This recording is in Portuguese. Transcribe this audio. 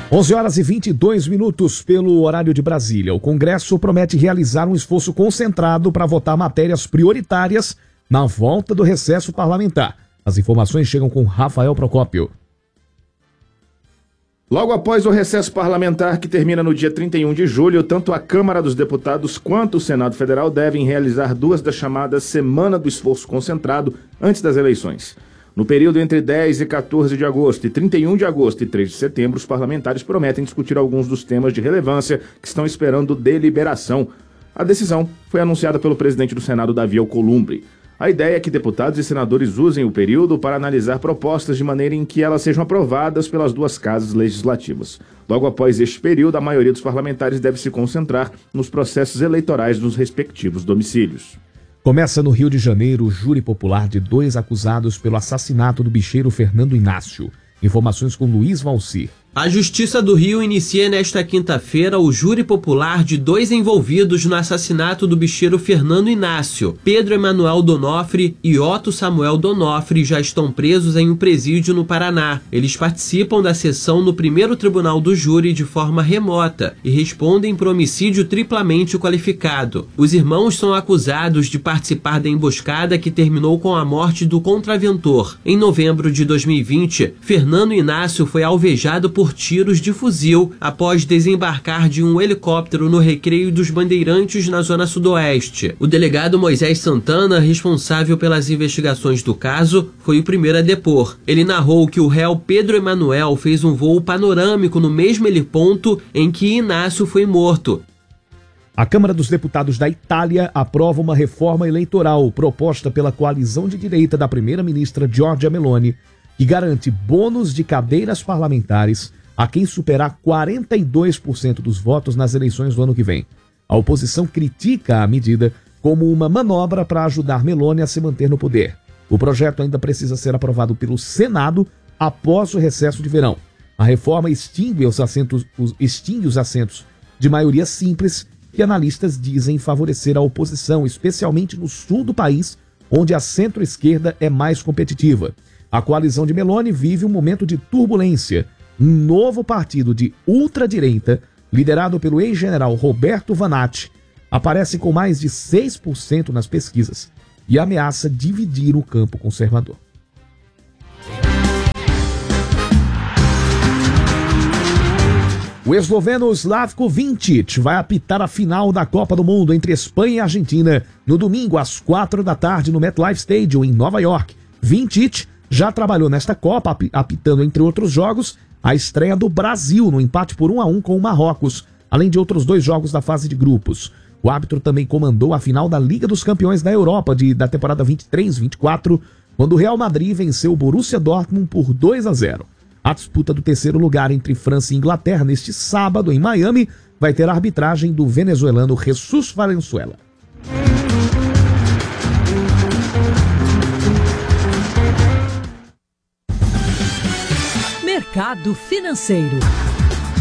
11h22 pelo horário de Brasília. O Congresso promete realizar um esforço concentrado para votar matérias prioritárias na volta do recesso parlamentar. As informações chegam com Rafael Procópio. Logo após o recesso parlamentar, que termina no dia 31 de julho, tanto a Câmara dos Deputados quanto o Senado Federal devem realizar duas das chamadas Semana do Esforço Concentrado antes das eleições. No período entre 10 e 14 de agosto e 31 de agosto e 3 de setembro, os parlamentares prometem discutir alguns dos temas de relevância que estão esperando deliberação. A decisão foi anunciada pelo presidente do Senado, Davi Alcolumbre. A ideia é que deputados e senadores usem o período para analisar propostas de maneira em que elas sejam aprovadas pelas duas casas legislativas. Logo após este período, a maioria dos parlamentares deve se concentrar nos processos eleitorais dos respectivos domicílios. Começa no Rio de Janeiro o júri popular de 2 acusados pelo assassinato do bicheiro Fernando Inácio. Informações com Luiz Valcir. A Justiça do Rio inicia nesta quinta-feira o júri popular de 2 envolvidos no assassinato do bicheiro Fernando Inácio. Pedro Emanuel Donofre e Otto Samuel Donofre já estão presos em um presídio no Paraná. Eles participam da sessão no primeiro tribunal do júri de forma remota e respondem por homicídio triplamente qualificado. Os irmãos são acusados de participar da emboscada que terminou com a morte do contraventor. Em novembro de 2020, Fernando Inácio foi alvejado por tiros de fuzil após desembarcar de um helicóptero no Recreio dos Bandeirantes, na zona sudoeste. O delegado Moisés Santana, responsável pelas investigações do caso, foi o primeiro a depor. Ele narrou que o réu Pedro Emanuel fez um voo panorâmico no mesmo heliponto em que Inácio foi morto. A Câmara dos Deputados da Itália aprova uma reforma eleitoral proposta pela coalizão de direita da primeira-ministra Giorgia Meloni, que garante bônus de cadeiras parlamentares a quem superar 42% dos votos nas eleições do ano que vem. A oposição critica a medida como uma manobra para ajudar Meloni a se manter no poder. O projeto ainda precisa ser aprovado pelo Senado após o recesso de verão. A reforma extingue os assentos de maioria simples que analistas dizem favorecer a oposição, especialmente no sul do país, onde a centro-esquerda é mais competitiva. A coalizão de Meloni vive um momento de turbulência. Um novo partido de ultradireita, liderado pelo ex-general Roberto Vanatti, aparece com mais de 6% nas pesquisas e ameaça dividir o campo conservador. O esloveno Slavko Vincic vai apitar a final da Copa do Mundo entre Espanha e Argentina no domingo às 4h no MetLife Stadium, em Nova York. Vincic já trabalhou nesta Copa, apitando, entre outros jogos, a estreia do Brasil no empate por 1-1 com o Marrocos, além de outros 2 jogos da fase de grupos. O árbitro também comandou a final da Liga dos Campeões da Europa da temporada 23-24, quando o Real Madrid venceu o Borussia Dortmund por 2-0. A disputa do terceiro lugar entre França e Inglaterra neste sábado em Miami vai ter a arbitragem do venezuelano Jesus Valenzuela. Mercado Financeiro.